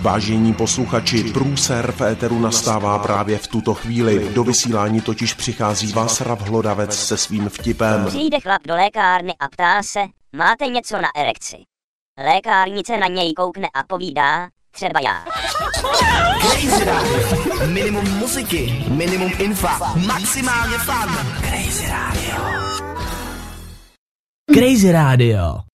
Vážení posluchači, průser v éteru nastává právě v tuto chvíli. Do vysílání totiž přichází Václav Hlodavec se svým vtipem. Přijde chlap do lékárny a ptá se, máte něco na erekci? Lékárnice na něj koukne a povídá, třeba já. Crazy Radio. Minimum muziky, minimum infa, maximálně fun. Crazy Radio. Crazy Radio.